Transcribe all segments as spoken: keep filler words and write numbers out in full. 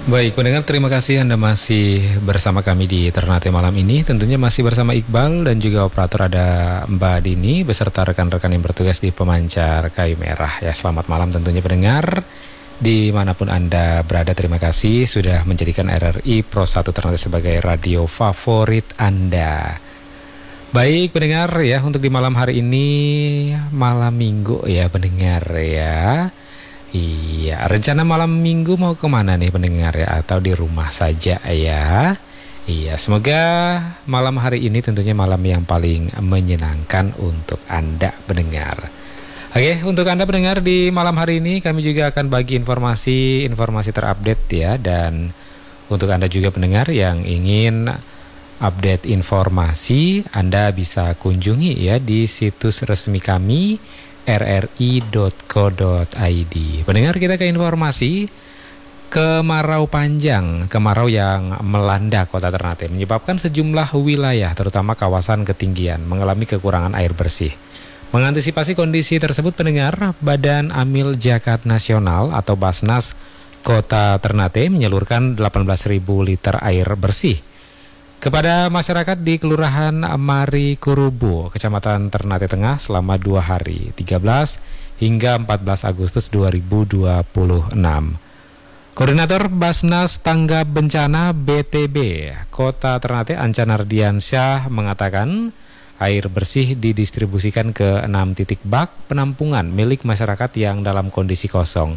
Baik, pendengar, terima kasih Anda masih bersama kami di Ternate malam ini. Tentunya masih bersama Iqbal dan juga operator ada Mbak Dini beserta rekan-rekan yang bertugas di pemancar kayu merah. Ya, selamat malam tentunya pendengar dimanapun Anda berada. Terima kasih sudah menjadikan R R I Pro satu Ternate sebagai radio favorit Anda. Baik pendengar ya, untuk di malam hari ini malam minggu ya pendengar ya. Iya, rencana malam minggu mau kemana nih pendengar ya? Atau di rumah saja ya? Iya, semoga malam hari ini tentunya malam yang paling menyenangkan untuk Anda pendengar. Oke, untuk Anda pendengar di malam hari ini kami juga akan bagi informasi-informasi terupdate ya. Dan untuk Anda juga pendengar yang ingin update informasi, Anda bisa kunjungi ya di situs resmi kami r r i dot co dot i d. Pendengar, kita ke informasi. Kemarau panjang, kemarau yang melanda kota Ternate menyebabkan sejumlah wilayah terutama kawasan ketinggian mengalami kekurangan air bersih. Mengantisipasi kondisi tersebut pendengar, Badan Amil Zakat Nasional atau Basnas Kota Ternate menyalurkan delapan belas ribu liter air bersih kepada masyarakat di Kelurahan Marikurubu, Kecamatan Ternate Tengah selama dua hari, tiga belas hingga empat belas Agustus dua ribu dua puluh enam. Koordinator Basnas Tangga Bencana B T B Kota Ternate Anca Nardiansyah mengatakan air bersih didistribusikan ke enam titik bak penampungan milik masyarakat yang dalam kondisi kosong.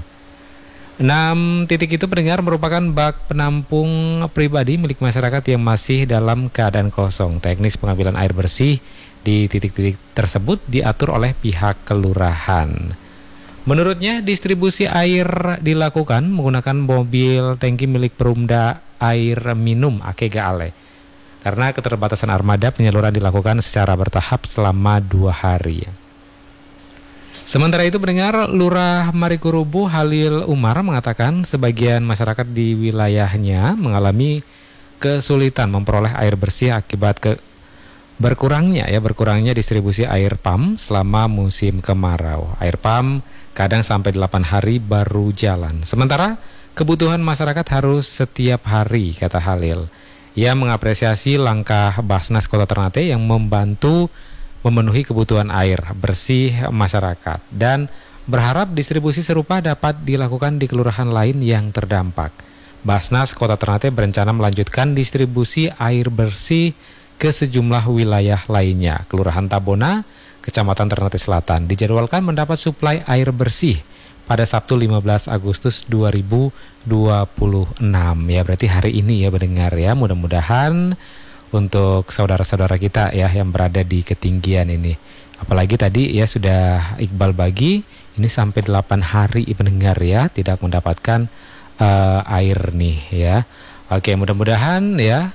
Enam titik itu pendengar merupakan bak penampung pribadi milik masyarakat yang masih dalam keadaan kosong. Teknis pengambilan air bersih di titik-titik tersebut diatur oleh pihak kelurahan. Menurutnya, distribusi air dilakukan menggunakan mobil tangki milik Perumda Air Minum Akega Ale. Karena keterbatasan armada, penyaluran dilakukan secara bertahap selama dua hari. Sementara itu pendengar, Lurah Marikurubu Halil Umar mengatakan sebagian masyarakat di wilayahnya mengalami kesulitan memperoleh air bersih akibat ke berkurangnya ya berkurangnya distribusi air pam selama musim kemarau. Air pam kadang sampai delapan hari baru jalan. Sementara kebutuhan masyarakat harus setiap hari, kata Halil. Ia mengapresiasi langkah Basnas Kota Ternate yang membantu memenuhi kebutuhan air bersih masyarakat dan berharap distribusi serupa dapat dilakukan di kelurahan lain yang terdampak. Basnas Kota Ternate berencana melanjutkan distribusi air bersih ke sejumlah wilayah lainnya. Kelurahan Tabona, Kecamatan Ternate Selatan dijadwalkan mendapat suplai air bersih pada Sabtu lima belas Agustus dua ribu dua puluh enam. Ya, berarti hari ini ya pendengar ya. Mudah-mudahan untuk saudara-saudara kita ya yang berada di ketinggian ini. Apalagi tadi ya sudah Iqbal bagi ini sampai delapan hari pendengar ya tidak mendapatkan uh, air nih ya. Oke, mudah-mudahan ya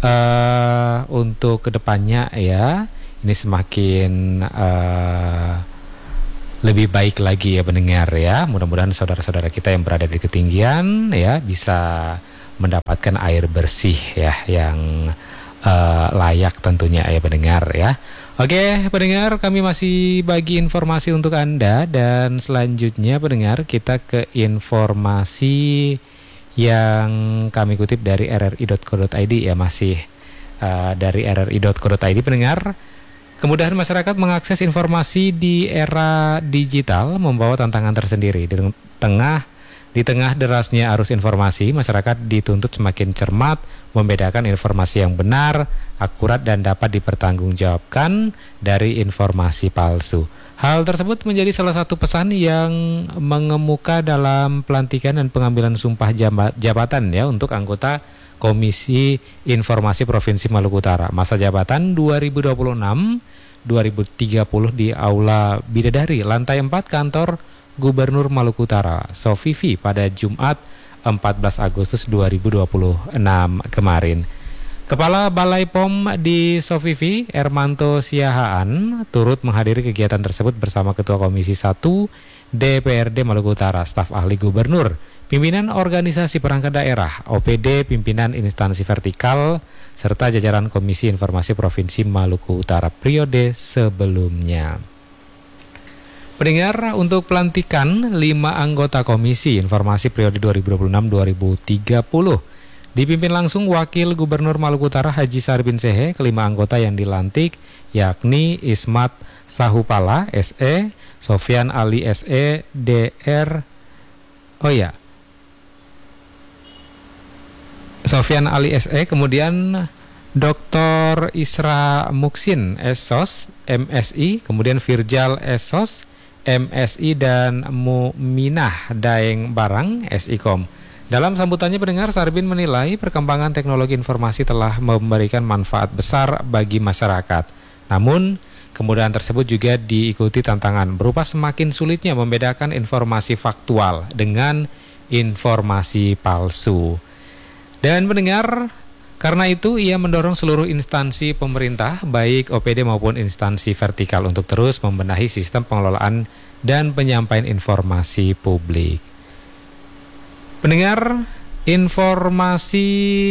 uh, untuk kedepannya ya ini semakin uh, lebih baik lagi ya pendengar ya. Mudah-mudahan saudara-saudara kita yang berada di ketinggian ya bisa mendapatkan air bersih ya yang Uh, layak tentunya ya pendengar ya. Oke pendengar, kami masih bagi informasi untuk Anda dan selanjutnya pendengar kita ke informasi yang kami kutip dari r r i dot co dot i d ya, masih uh, dari r r i dot co dot i d pendengar. Kemudahan masyarakat mengakses informasi di era digital membawa tantangan tersendiri. Di tengah Di tengah derasnya arus informasi, masyarakat dituntut semakin cermat, membedakan informasi yang benar, akurat dan dapat dipertanggungjawabkan dari informasi palsu. Hal tersebut menjadi salah satu pesan yang mengemuka dalam pelantikan dan pengambilan sumpah jabatan ya untuk anggota Komisi Informasi Provinsi Maluku Utara masa jabatan dua ribu dua puluh enam sampai dua ribu tiga puluh di Aula Bidadari, lantai empat kantor Gubernur Maluku Utara, Sofivi pada Jumat empat belas Agustus dua ribu dua puluh enam kemarin. Kepala Balai P O M di Sofivi, Ermanto Siahaan, turut menghadiri kegiatan tersebut bersama Ketua Komisi satu D P R D Maluku Utara, staf ahli gubernur, pimpinan organisasi perangkat daerah, O P D, pimpinan instansi vertikal, serta jajaran Komisi Informasi Provinsi Maluku Utara periode sebelumnya. Pendengar, untuk pelantikan lima anggota Komisi Informasi periode dua ribu dua puluh enam sampai dua ribu tiga puluh dipimpin langsung Wakil Gubernur Maluku Utara Haji Sari bin Sehe. Kelima anggota yang dilantik yakni Ismat Sahupala S E, Sofyan Ali S E, D R Oh ya Sofyan Ali S E, kemudian Doktor Isra Muksin S O S M S I, kemudian Firjal S O S M S I, dan Muminah Daeng Barang S I Kom. Dalam sambutannya, pendengar, Sarbin menilai perkembangan teknologi informasi telah memberikan manfaat besar bagi masyarakat. Namun, kemudahan tersebut juga diikuti tantangan berupa semakin sulitnya membedakan informasi faktual dengan informasi palsu. Dan pendengar, karena itu ia mendorong seluruh instansi pemerintah, baik O P D maupun instansi vertikal, untuk terus membenahi sistem pengelolaan dan penyampaian informasi publik. Pendengar, informasi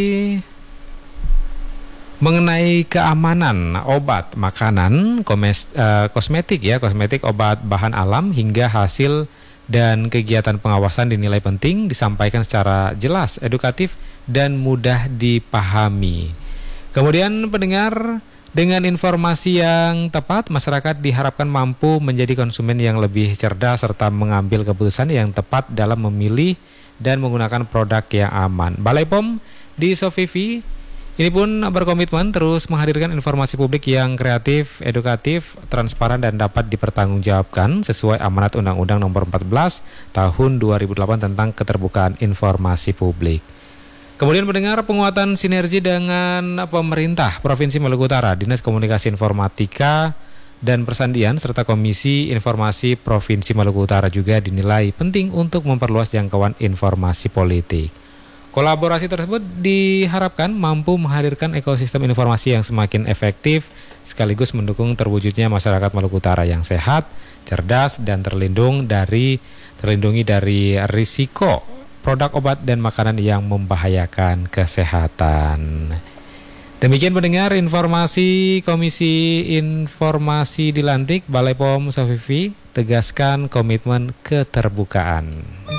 mengenai keamanan obat, makanan, komes, uh, kosmetik ya, kosmetik, obat, bahan alam hingga hasil dan kegiatan pengawasan dinilai penting disampaikan secara jelas, edukatif, dan mudah dipahami. Kemudian pendengar, dengan informasi yang tepat, masyarakat diharapkan mampu menjadi konsumen yang lebih cerdas serta mengambil keputusan yang tepat dalam memilih dan menggunakan produk yang aman. Balai P O M di Sofivi ini pun berkomitmen terus menghadirkan informasi publik yang kreatif, edukatif, transparan, dan dapat dipertanggungjawabkan sesuai amanat Undang-Undang Nomor empat belas Tahun dua ribu delapan tentang keterbukaan informasi publik. Kemudian pendengar, penguatan sinergi dengan pemerintah Provinsi Maluku Utara, Dinas Komunikasi Informatika dan Persandian, serta Komisi Informasi Provinsi Maluku Utara juga dinilai penting untuk memperluas jangkauan informasi politik. Kolaborasi tersebut diharapkan mampu menghadirkan ekosistem informasi yang semakin efektif sekaligus mendukung terwujudnya masyarakat Maluku Utara yang sehat, cerdas, dan terlindung dari terlindungi dari risiko produk obat dan makanan yang membahayakan kesehatan. Demikian pendengar informasi Komisi Informasi dilantik Balai P O M Sofivi tegaskan komitmen keterbukaan.